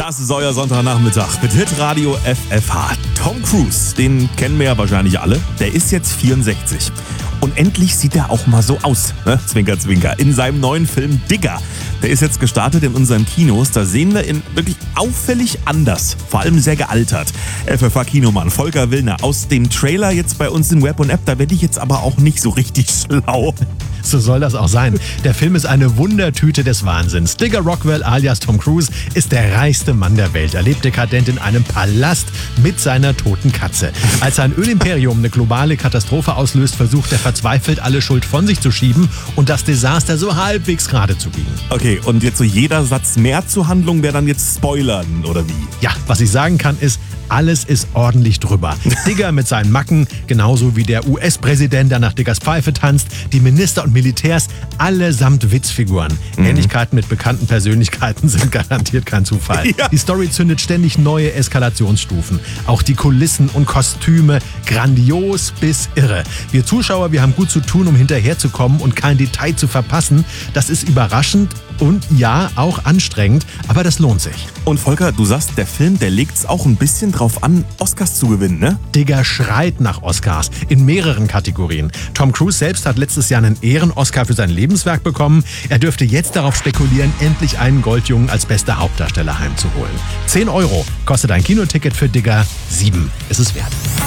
Das ist euer Sonntagnachmittag mit Hitradio FFH. Tom Cruise, den kennen wir ja wahrscheinlich alle, der ist jetzt 64. Und endlich sieht er auch mal so aus, ne? Zwinker, zwinker. In seinem neuen Film Digger. Der ist jetzt gestartet in unseren Kinos. Da sehen wir ihn wirklich auffällig anders. Vor allem sehr gealtert. FFH-Kinomann Volker Willner aus dem Trailer jetzt bei uns in Web und App. Da werde ich jetzt aber auch nicht so richtig schlau. So soll das auch sein. Der Film ist eine Wundertüte des Wahnsinns. Digger Rockwell alias Tom Cruise ist der reichste Mann der Welt. Er lebt dekadent in einem Palast mit seiner toten Katze. Als sein Ölimperium eine globale Katastrophe auslöst, versucht er verzweifelt, alle Schuld von sich zu schieben und das Desaster so halbwegs gerade zu biegen. Okay, und jetzt so jeder Satz mehr zur Handlung wäre dann jetzt Spoilern, oder wie? Ja, was ich sagen kann ist, alles ist ordentlich drüber. Digger mit seinen Macken, genauso wie der US-Präsident, der nach Diggers Pfeife tanzt, die Minister und Militärs, allesamt Witzfiguren. Ähnlichkeiten mit bekannten Persönlichkeiten sind garantiert kein Zufall. Ja. Die Story zündet ständig neue Eskalationsstufen. Auch die Kulissen und Kostüme, grandios bis irre. Wir Zuschauer, wir haben gut zu tun, um hinterherzukommen und kein Detail zu verpassen. Das ist überraschend und ja, auch anstrengend, aber das lohnt sich. Und Volker, du sagst, der Film, der legt es auch ein bisschen drauf an, Oscars zu gewinnen, ne? Digger schreit nach Oscars in mehreren Kategorien. Tom Cruise selbst hat letztes Jahr einen Ehren-Oscar für sein Lebenswerk bekommen. Er dürfte jetzt darauf spekulieren, endlich einen Goldjungen als bester Hauptdarsteller heimzuholen. 10 € kostet ein Kinoticket für Digger, 7 ist es wert.